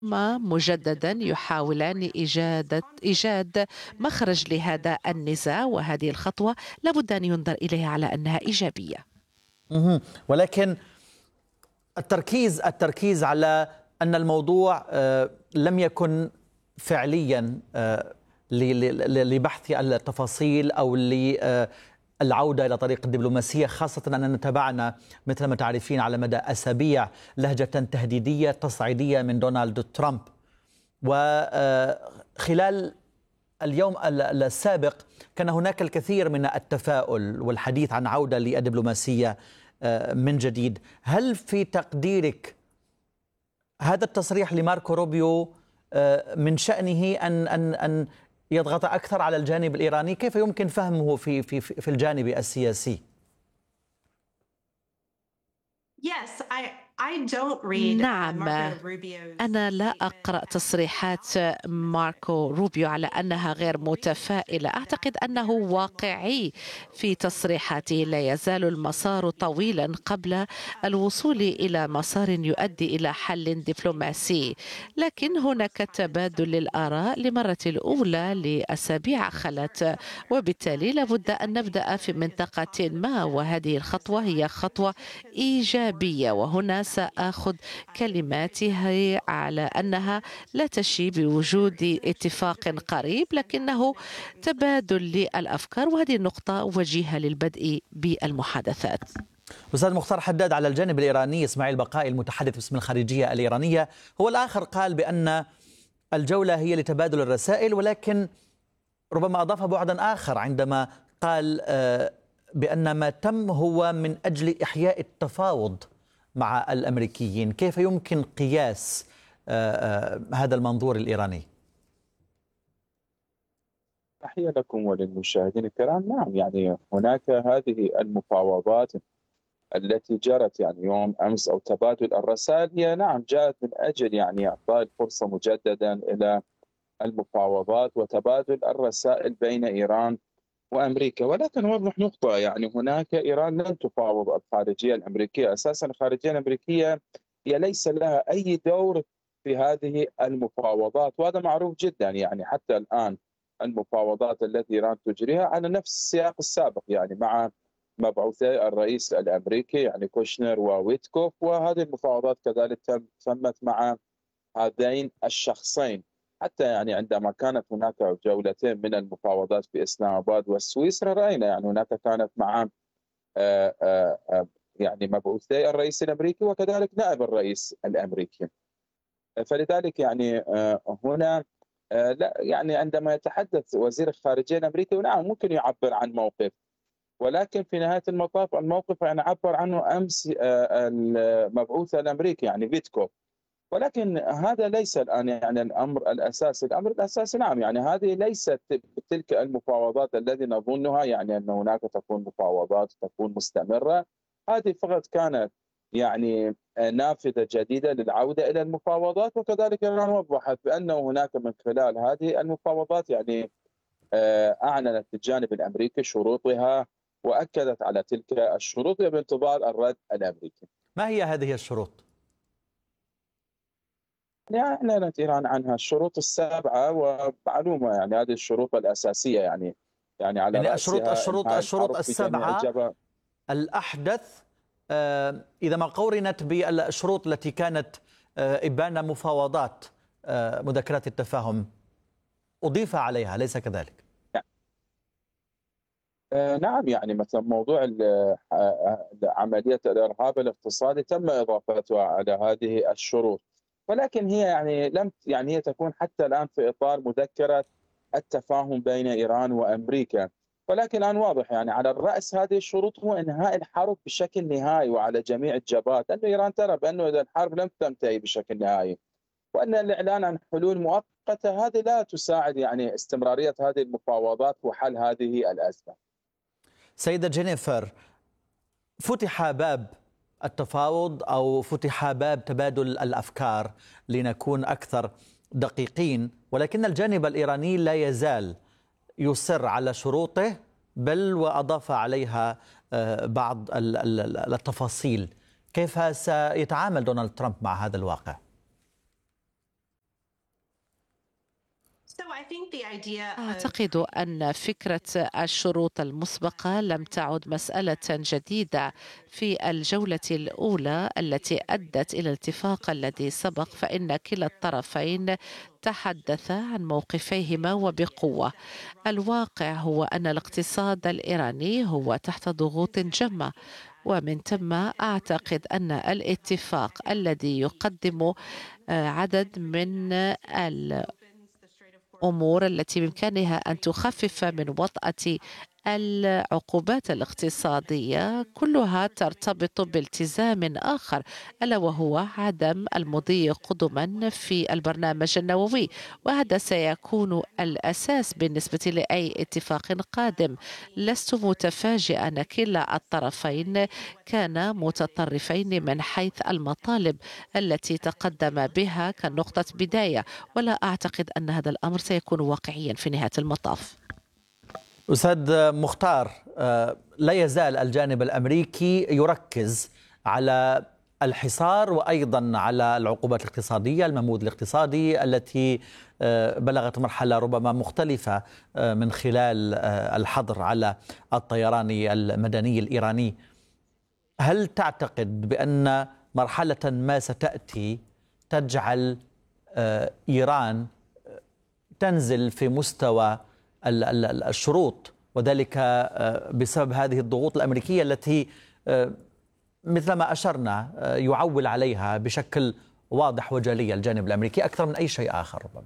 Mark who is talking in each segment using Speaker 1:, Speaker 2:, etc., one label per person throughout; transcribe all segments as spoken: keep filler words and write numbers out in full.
Speaker 1: هما مجددا يحاولان إيجاد إيجاد مخرج لهذا النزاع، وهذه الخطوة لابد أن ينظر إليها على أنها إيجابية.
Speaker 2: مهم. ولكن التركيز التركيز على أن الموضوع آه، لم يكن فعليا آه، ل- ل- لبحث التفاصيل أو للعودة إلى طريق الدبلوماسية، خاصة أننا تابعنا مثل ما تعرفين على مدى أسابيع لهجة تهديدية تصعيدية من دونالد ترامب. وخلال اليوم ال- السابق كان هناك الكثير من التفاؤل والحديث عن عودة للدبلوماسية آه، من جديد. هل في تقديرك هذا التصريح لماركو روبيو آه، من شأنه أن أن أن يضغط أكثر على الجانب الإيراني؟ كيف يمكن فهمه في في في الجانب السياسي؟
Speaker 3: Yes, I I don't read uh,
Speaker 1: نعم،
Speaker 3: Marco Rubio's
Speaker 1: أنا لا
Speaker 3: statement
Speaker 1: أقرأ
Speaker 3: as
Speaker 1: تصريحات ماركو روبيو على أنها غير متفائلة. أعتقد أنه واقعي في تصريحاته. لا يزال المسار طويلا قبل الوصول إلى مسار يؤدي إلى حل دبلوماسي، لكن هناك تبادل للآراء للمرة الأولى لأسابيع خلت، وبالتالي لابد أن نبدأ في منطقة ما، وهذه الخطوة هي خطوة إيجابية. وهنا سأخذ كلماته على أنها لا تشي بوجود اتفاق قريب، لكنه تبادل للأفكار، وهذه النقطة وجيهة للبدء بالمحادثات.
Speaker 2: أستاذ مختار حداد، على الجانب الإيراني إسماعيل بقائي المتحدث باسم الخارجية الإيرانية هو الآخر قال بأن الجولة هي لتبادل الرسائل، ولكن ربما أضاف بعدا آخر عندما قال آه، بأن ما تم هو من أجل إحياء التفاوض مع الأمريكيين. كيف يمكن قياس آه، آه، هذا المنظور الإيراني؟
Speaker 4: تحية لكم وللمشاهدين الكرام. نعم، يعني هناك هذه المفاوضات التي جرت يعني يوم أمس أو تبادل الرسائل، هي نعم جاءت من أجل يعني إعطاء الفرصة مجددا إلى المفاوضات وتبادل الرسائل بين إيران وأمريكا. ولكن أوضح نقطة، يعني هناك إيران لن تفاوض الخارجية الأمريكية. أساسا الخارجية الأمريكية هي ليس لها أي دور في هذه المفاوضات، وهذا معروف جدا. يعني حتى الآن المفاوضات التي إيران تجريها على نفس السياق السابق، يعني مع مبعوثي الرئيس الأمريكي يعني كوشنر وويتكوف، وهذه المفاوضات كذلك تم- تمت مع هذين الشخصين. حتى يعني عندما كانت هناك جولتين من المفاوضات في اسلام اباد وسويسرا، راينا يعني هناك كانت مع آه، آه، آه، يعني مبعوثي الرئيس الامريكي وكذلك نائب الرئيس الامريكي. فلذلك يعني آه، هنا آه، لا يعني عندما يتحدث وزير الخارجيه الامريكي، نعم ممكن يعبر عن موقف، ولكن في نهايه المطاف الموقف يعني عبر عنه امس آه، المبعوث الامريكي يعني فيتكوف. ولكن هذا ليس الآن يعني الأمر الأساسي. الأمر الأساسي نعم يعني هذه ليست تلك المفاوضات التي نظنها، يعني أن هناك تكون مفاوضات تكون مستمرة. هذه فقط كانت يعني نافذة جديدة للعودة إلى المفاوضات. وكذلك إيران وضحت بأنه هناك من خلال هذه المفاوضات يعني آه، أعلنت الجانب الأمريكي شروطها وأكدت على تلك الشروط بانتظار الرد الأمريكي.
Speaker 2: ما هي هذه الشروط؟
Speaker 4: يعني أعلنت إيران عنها الشروط السابعة، ومعلومة يعني هذه الشروط الأساسية، يعني يعني على
Speaker 2: يعني الشروط
Speaker 4: رأسها
Speaker 2: الشروط
Speaker 4: إنهاء
Speaker 2: الشروط
Speaker 4: الحرب بجميع
Speaker 2: السبعة
Speaker 4: الجبهات.
Speaker 2: الأحدث، آه، إذا ما قورنت بالشروط التي كانت آه، إبان مفاوضات آه، مذكرات التفاهم أضيف عليها، أليس كذلك؟
Speaker 4: آه، نعم، يعني مثلا موضوع ال- آه، عملية الإرهاب الاقتصادي تم إضافتها على هذه الشروط. ولكن هي يعني لم يعني هي تكون حتى الآن في إطار مذكرة التفاهم بين إيران وأمريكا. ولكن الآن واضح يعني على الرأس هذه الشروط هو إنهاء الحرب بشكل نهائي وعلى جميع الجبهات، لأن إيران ترى بأنه إذا الحرب لم تنتهي بشكل نهائي وأن الإعلان عن حلول مؤقتة هذه لا تساعد يعني استمرارية هذه المفاوضات وحل هذه الأزمة.
Speaker 2: سيدة جينيفر، فتح باب التفاوض أو فتح باب تبادل الأفكار لنكون أكثر دقيقين، ولكن الجانب الإيراني لا يزال يصر على شروطه، بل وأضاف عليها آه، بعض ال- ال- التفاصيل. كيف سيتعامل دونالد ترامب مع هذا الواقع؟
Speaker 3: I think the idea of
Speaker 1: أعتقد أن فكرة الشروط المسبقة لم تعد مسألة جديدة. في الجولة الأولى التي أدت إلى الاتفاق الذي سبق، فإن كلا الطرفين تحدثا عن موقفيهما وبقوة. الواقع هو أن الاقتصاد الإيراني هو تحت ضغوط جمة، ومن ثم أعتقد أن الاتفاق الذي يقدم آه، عدد من الأمور التي بإمكانها أن تخفف من وطأة العقوبات الاقتصادية كلها ترتبط بالتزام آخر، ألا وهو عدم المضي قدما في البرنامج النووي، وهذا سيكون الأساس بالنسبة لأي اتفاق قادم. لست متفاجئا أن كلا الطرفين كانا متطرفين من حيث المطالب التي تقدم بها كنقطة بداية، ولا أعتقد أن هذا الأمر سيكون واقعيا في نهاية المطاف.
Speaker 2: أستاذ مختار، لا يزال الجانب الأمريكي يركز على الحصار وأيضا على العقوبات الاقتصادية، الممود الاقتصادي التي بلغت مرحلة ربما مختلفة من خلال الحظر على الطيران المدني الإيراني. هل تعتقد بأن مرحلة ما ستأتي تجعل إيران تنزل في مستوى الشروط، وذلك بسبب هذه الضغوط الأمريكية التي مثل ما أشرنا يعول عليها بشكل واضح وجلي الجانب الأمريكي أكثر من أي شيء آخر ربما؟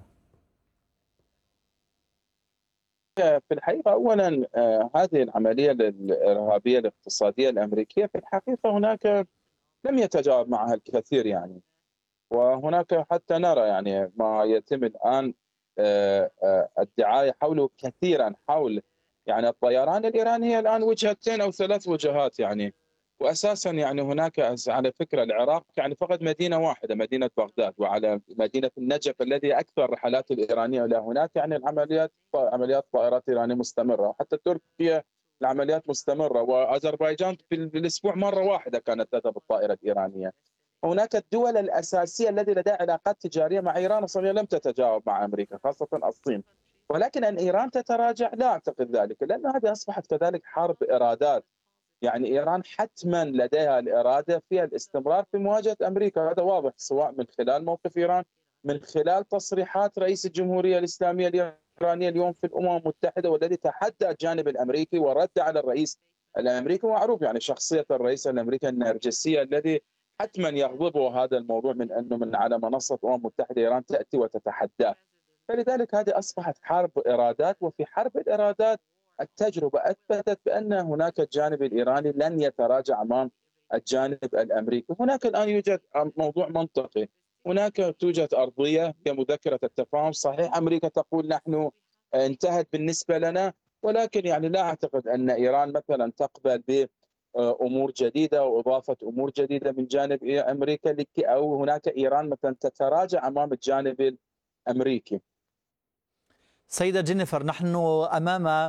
Speaker 4: في الحقيقة أولا هذه العملية الإرهابية الاقتصادية الأمريكية في الحقيقة هناك لم يتجاوب معها الكثير يعني، وهناك حتى نرى يعني ما يتم الآن الدعاية حوله كثيرا حول يعني الطيران الإيراني هي الآن وجهتين أو ثلاث وجهات يعني، وأساسا يعني هناك على فكرة العراق يعني فقط مدينة واحدة مدينة بغداد، وعلى مدينة النجف الذي أكثر رحلات الإيرانية إلى هناك يعني العمليات عمليات طائرات إيرانية مستمرة، وحتى تركيا العمليات مستمرة، وأذربيجان في الأسبوع مرة واحدة كانت تذهب الطائرة الإيرانية. هناك الدول الأساسية التي لديها علاقات تجارية مع إيران أصلا لم تتجاوب مع أمريكا خاصة الصين، ولكن أن إيران تتراجع لا أعتقد ذلك، لأن هذه أصبحت كذلك حرب إرادات. يعني إيران حتما لديها الإرادة في الاستمرار في مواجهة أمريكا، هذا واضح سواء من خلال موقف إيران، من خلال تصريحات رئيس الجمهورية الإسلامية الإيرانية اليوم في الأمم المتحدة، والذي تحدى الجانب الأمريكي ورد على الرئيس الأمريكي. معروف يعني شخصية الرئيس الأمريكي النرجسية الذي حتما يغضبه هذا الموضوع من أنه من على منصة الأمم المتحدة إيران تأتي وتتحداه. فلذلك هذه أصبحت حرب إرادات، وفي حرب الإرادات التجربة أثبتت بأن هناك الجانب الإيراني لن يتراجع أمام الجانب الأمريكي. هناك الآن يوجد موضوع منطقي، هناك توجد أرضية هي مذكرة التفاهم، صحيح أمريكا تقول نحن انتهت بالنسبة لنا، ولكن يعني لا أعتقد أن إيران مثلا تقبل بأمور جديدة وإضافة أمور جديدة من جانب أمريكا، لكي أو هناك إيران مثلا تتراجع أمام الجانب الأمريكي.
Speaker 2: سيدة جينيفر، نحن أمام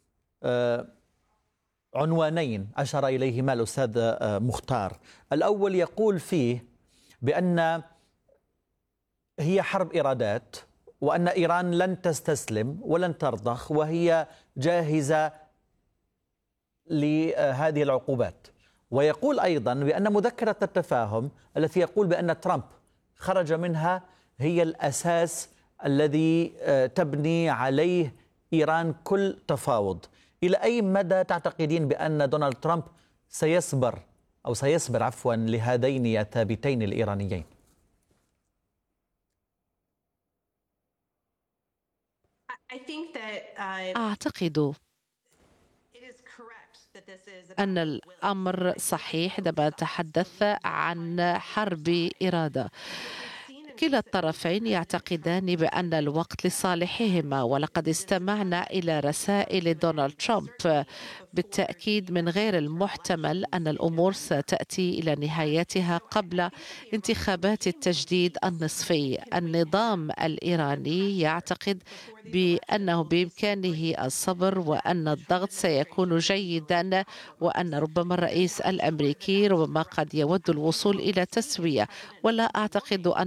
Speaker 2: عنوانين أشار إليهما الأستاذ مختار. الأول يقول فيه بأن هي حرب إرادات، وأن إيران لن تستسلم ولن ترضخ، وهي جاهزة لهذه العقوبات. ويقول أيضا بأن مذكرة التفاهم التي يقول بأن ترامب خرج منها هي الأساس الذي تبني عليه إيران كل تفاوض. إلى أي مدى تعتقدين بأن دونالد ترامب سيصبر أو سيصبر عفوا لهذين الثابتين الإيرانيين؟
Speaker 1: أعتقد أن الأمر صحيح عندما نتحدث عن حرب إرادة. كلا الطرفين يعتقدان بأن الوقت لصالحهما، ولقد استمعنا إلى رسائل دونالد ترامب. بالتأكيد من غير المحتمل أن الأمور ستأتي إلى نهايتها قبل انتخابات التجديد النصفي. النظام الإيراني يعتقد بأنه بإمكانه الصبر، وأن الضغط سيكون جيدا، وأن ربما الرئيس الأمريكي ربما قد يود الوصول إلى تسوية، ولا أعتقد أن الأمر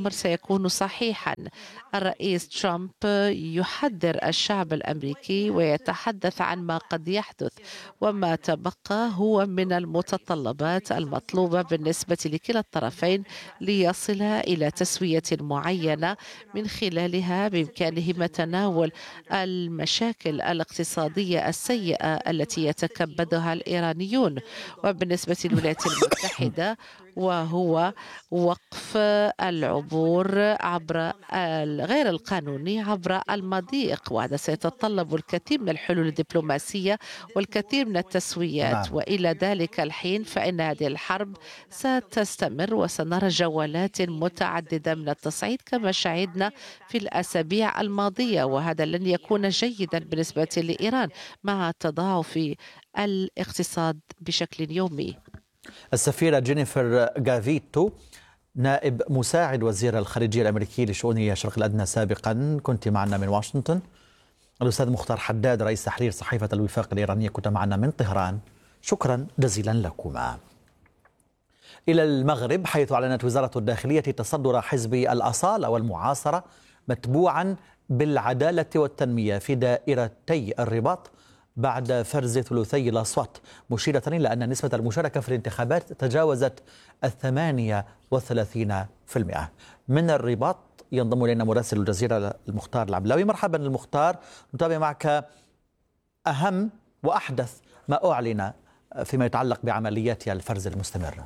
Speaker 1: الأمر سيكون صحيحا. الرئيس ترامب يحذر الشعب الأمريكي ويتحدث عن ما قد يحدث، وما تبقى هو من المتطلبات المطلوبة بالنسبة لكلا الطرفين ليصل إلى تسوية معينة من خلالها بإمكانهما تناول المشاكل الاقتصادية السيئة التي يتكبدها الإيرانيون. وبالنسبة للولايات المتحدة وهو وقف العبور عبر الغير القانوني عبر المضيق، وهذا سيتطلب الكثير من الحلول الدبلوماسية والكثير من التسويات. نعم. وإلى ذلك الحين فإن هذه الحرب ستستمر وسنرى جولات متعددة من التصعيد كما شاهدنا في الأسابيع الماضية، وهذا لن يكون جيدا بالنسبة لإيران مع تضاعف الاقتصاد بشكل يومي.
Speaker 2: السفيرة جينيفر غافيتو نائب مساعد وزير الخارجية الأمريكي لشؤون الشرق الأدنى سابقا، كنت معنا من واشنطن. الأستاذ مختار حداد رئيس تحرير صحيفة الوفاق الإيرانية كنت معنا من طهران، شكرا جزيلا لكما. إلى المغرب، حيث أعلنت وزارة الداخلية تصدر حزب الأصالة والمعاصرة متبوعا بالعدالة والتنمية في دائرتي الرباط بعد فرز ثلثي الأصوات، مشيرة إلى أن نسبة المشاركة في الانتخابات تجاوزت الثمانية وثلاثين في المئة. من الرباط ينضم إلينا مراسل الجزيرة المختار العبلاوي. مرحبا المختار، نتابع معك أهم وأحدث ما أعلن فيما يتعلق بعمليات الفرز المستمرة.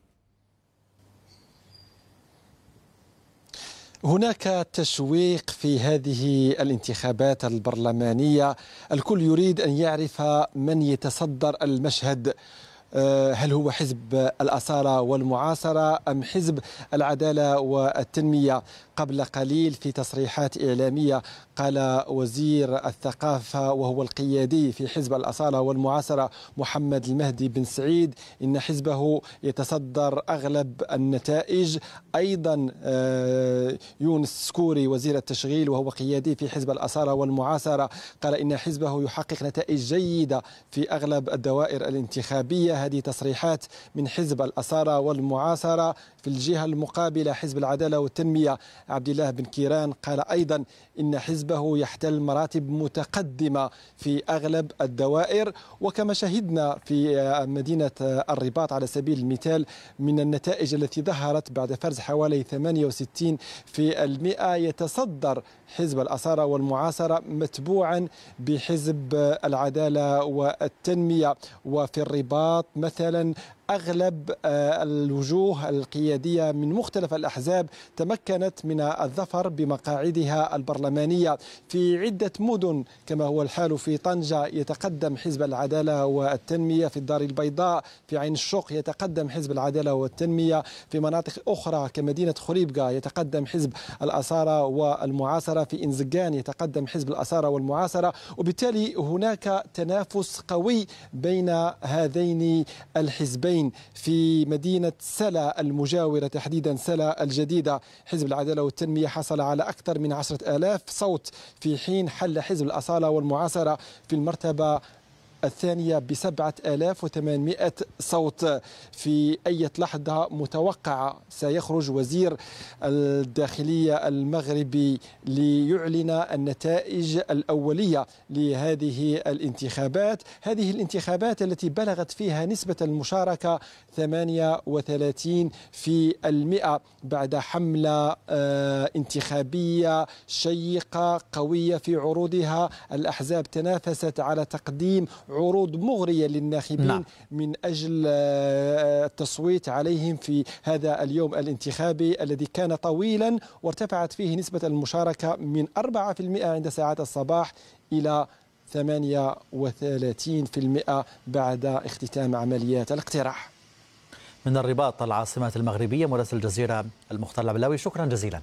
Speaker 5: هناك تشويق في هذه الانتخابات البرلمانية، الكل يريد أن يعرف من يتصدر المشهد، هل هو حزب الأصالة والمعاصرة أم حزب العدالة والتنمية؟ قبل قليل في تصريحات إعلامية قال وزير الثقافة وهو القيادي في حزب الأصالة والمعاصرة محمد المهدي بن سعيد إن حزبه يتصدر أغلب النتائج. أيضا يونس سكوري وزير التشغيل وهو قيادي في حزب الأصالة والمعاصرة قال إن حزبه يحقق نتائج جيدة في أغلب الدوائر الانتخابية. هذه تصريحات من حزب الأصالة والمعاصرة. في الجهة المقابلة حزب العدالة والتنمية عبد الله بن كيران قال أيضا إن حزبه يحتل مراتب متقدمة في أغلب الدوائر. وكما شهدنا في مدينة الرباط على سبيل المثال من النتائج التي ظهرت بعد فرز حوالي ثمانية وستين في المئة، يتصدر حزب الأصالة والمعاصرة متبوعا بحزب العدالة والتنمية. وفي الرباط مثلا أغلب الوجوه القيادية من مختلف الأحزاب تمكنت من الظفر بمقاعدها البرلمانية. في عدة مدن كما هو الحال في طنجة يتقدم حزب العدالة والتنمية، في الدار البيضاء في عين الشوق يتقدم حزب العدالة والتنمية، في مناطق أخرى كمدينة خريبكا يتقدم حزب الأصالة والمعاصرة، في إنزجان يتقدم حزب الأصالة والمعاصرة. وبالتالي هناك تنافس قوي بين هذين الحزبين. في مدينة سلا المجاورة تحديدا سلا الجديدة حزب العدالة والتنمية حصل على أكثر من عشرة آلاف صوت، في حين حل حزب الأصالة والمعاصرة في المرتبة الثانية بسبعة آلاف وثمانمائة صوت. في أي لحظة متوقع سيخرج وزير الداخلية المغربي ليعلن النتائج الأولية لهذه الانتخابات، هذه الانتخابات التي بلغت فيها نسبة المشاركة ثمانية وثلاثين في المئة بعد حملة انتخابية شيقة قوية في عروضها. الأحزاب تنافست على تقديم عروض مغرية للناخبين نعم. من أجل التصويت عليهم في هذا اليوم الانتخابي الذي كان طويلا، وارتفعت فيه نسبة المشاركة من أربعة بالمئة عند ساعات الصباح إلى ثمانية وثلاثين بالمئة بعد اختتام عمليات الاقتراع.
Speaker 2: من الرباط العاصمة المغربية مراسل الجزيرة المختار العبلاوي، شكرا جزيلا.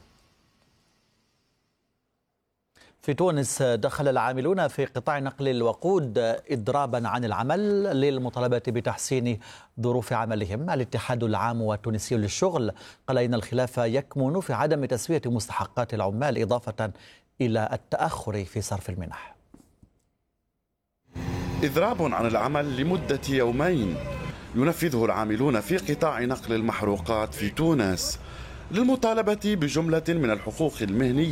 Speaker 2: في تونس دخل العاملون في قطاع نقل الوقود إضرابا عن العمل للمطالبة بتحسين ظروف عملهم. الاتحاد العام والتونسي للشغل قال إن الخلاف يكمن في عدم تسوية مستحقات العمال إضافة إلى التأخر في صرف المنح.
Speaker 6: إضراب عن العمل لمدة يومين ينفذه العاملون في قطاع نقل المحروقات في تونس للمطالبة بجملة من الحقوق المهنية